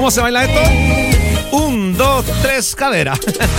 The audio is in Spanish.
¿Cómo se baila esto? 1, 2, 3, cadera.